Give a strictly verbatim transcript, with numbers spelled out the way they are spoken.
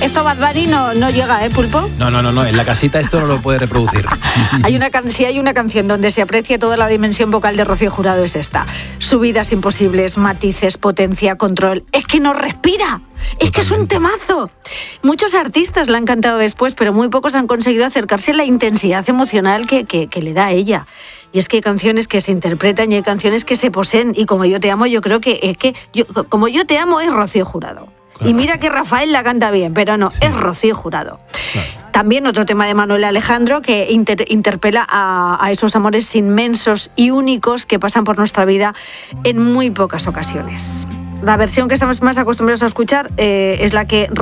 Esto Bad Bunny no, no llega, ¿eh, Pulpo? No, no, no, no, en la casita esto no lo puede reproducir. Hay una can- si hay una canción donde se aprecia toda la dimensión vocal de Rocío Jurado es esta. Subidas imposibles, matices, potencia, control. Es que no respira. Es que es un temazo. Muchos artistas la han cantado después, pero muy pocos han conseguido acercarse a la intensidad emocional que, que, que le da a ella. Y es que hay canciones que se interpretan y hay canciones que se poseen. Y Como yo te amo, yo creo que es que yo, Como yo te amo es Rocío Jurado. Claro. Y mira que Rafael la canta bien, pero no, sí. Es Rocío Jurado. Claro. También otro tema de Manuel Alejandro que inter, interpela a, a esos amores inmensos y únicos que pasan por nuestra vida en muy pocas ocasiones. La versión que estamos más acostumbrados a escuchar eh, es la que